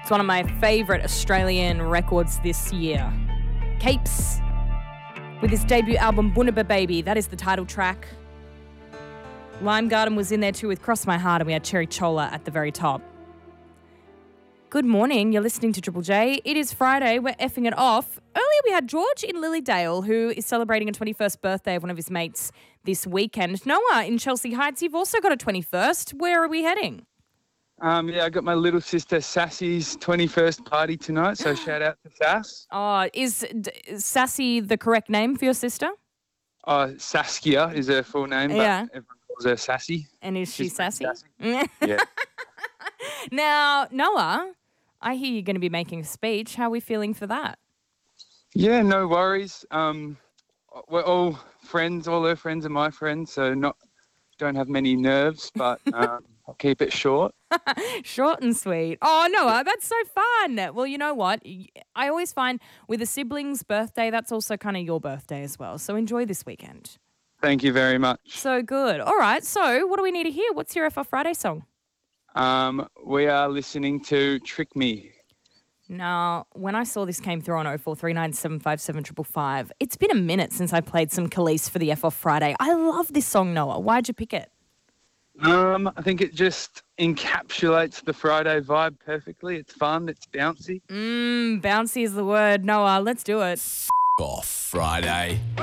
It's one of my favourite Australian records this year. Capes, with his debut album, Bunaba Baby. That is the title track. Lime Garden was in there too with Cross My Heart, and we had Cherry Chola at the very top. Good morning. You're listening to Triple J. It is Friday. We're effing it off. Earlier we had George in Lilydale, who is celebrating a 21st birthday of one of his mates this weekend. Noah in Chelsea Heights, you've also got a 21st. Where are we heading? I got my little sister Sassy's 21st party tonight, so shout out to Sass. Oh, is Sassy the correct name for your sister? Saskia is her full name, but everyone calls her Sassy. And is she sassy? Yeah. Now, Noah, I hear you're going to be making a speech. How are we feeling for that? Yeah, no worries. We're all friends. All her friends are my friends, so don't have many nerves, but I'll keep it short. Short and sweet. Oh, Noah, that's so fun. Well, you know what? I always find with a sibling's birthday, that's also kind of your birthday as well. So enjoy this weekend. Thank you very much. So good. All right. So what do we need to hear? What's your FR Friday song? We are listening to Trick Me. Now, when I saw this came through on 0439757555, it's been a minute since I played some Khalees for the FR Friday. I love this song, Noah. Why'd you pick it? I think it just encapsulates the Friday vibe perfectly. It's fun. It's bouncy. Bouncy is the word. Noah, let's do it. Off Friday.